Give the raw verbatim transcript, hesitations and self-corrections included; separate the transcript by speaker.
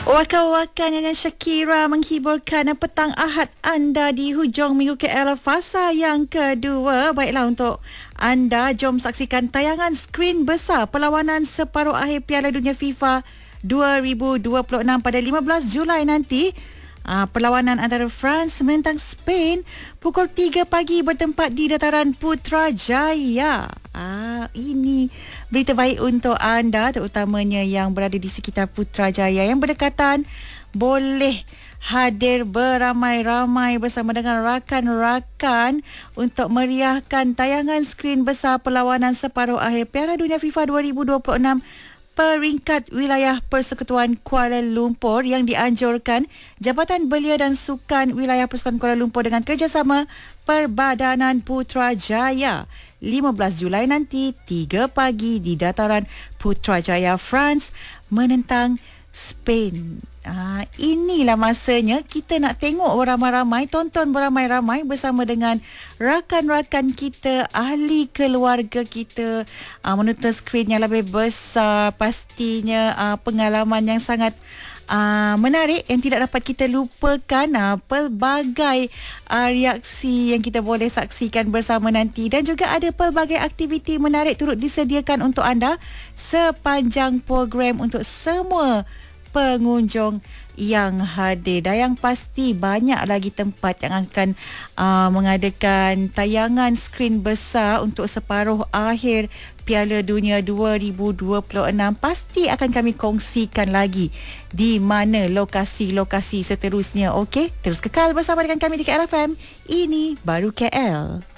Speaker 1: Waka-waka dengan Shakira menghiburkan petang Ahad anda di hujung minggu K L fasa yang kedua. Baiklah, untuk anda, jom saksikan tayangan skrin besar perlawanan separuh akhir Piala Dunia FIFA dua ribu dua puluh enam pada lima belas Julai nanti. Uh, perlawanan antara France menentang Spain pukul tiga pagi bertempat di dataran Putrajaya. Ah, ini berita baik untuk anda, terutamanya yang berada di sekitar Putrajaya yang berdekatan. Boleh hadir beramai-ramai bersama dengan rakan-rakan untuk meriahkan tayangan skrin besar perlawanan separuh akhir Piala Dunia FIFA dua ribu dua puluh enam peringkat wilayah Persekutuan Kuala Lumpur yang dianjurkan Jabatan Belia dan Sukan Wilayah Persekutuan Kuala Lumpur dengan kerjasama Perbadanan Putrajaya. lima belas Julai nanti tiga pagi di dataran Putrajaya, France menentang Spain. Ah, inilah masanya kita nak tengok beramai-ramai, tonton beramai-ramai bersama dengan rakan-rakan kita, ahli keluarga kita, ah, menonton skrin yang lebih besar. Pastinya ah, pengalaman yang sangat ah, menarik yang tidak dapat kita lupakan. Ah, pelbagai ah, reaksi yang kita boleh saksikan bersama nanti, dan juga ada pelbagai aktiviti menarik turut disediakan untuk anda sepanjang program untuk semua pengunjung yang hadir. Dan yang pasti banyak lagi tempat yang akan uh, mengadakan tayangan skrin besar untuk separuh akhir Piala Dunia dua ribu dua puluh enam. Pasti akan kami kongsikan lagi di mana lokasi-lokasi seterusnya. Okey, terus kekal bersama dengan kami di K L F M. Ini baru K L.